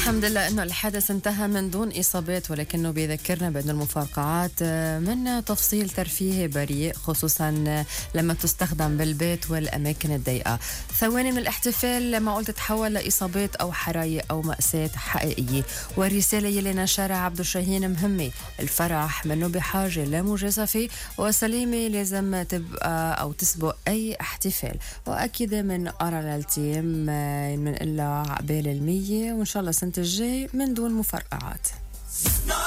الحمد لله أنه الحدث انتهى من دون إصابات، ولكنه بيذكرنا بأن المفارقعات من تفصيل ترفيهي بريء، خصوصا لما تستخدم بالبيت والأماكن الضيقة. ثواني من الاحتفال معقول تتحول لإصابات أو حرايق أو مأساة حقيقية. والرسالة يلي نشرها عبد الشهين مهمة، الفرح منه بحاجة لا مجازفة، وسلامة لازم تبقى أو تسبق أي احتفال. وأكيد من أرى للتيم من إلا عقبال 100، وإن شاء الله السنة الجاي من دون مفرقعات.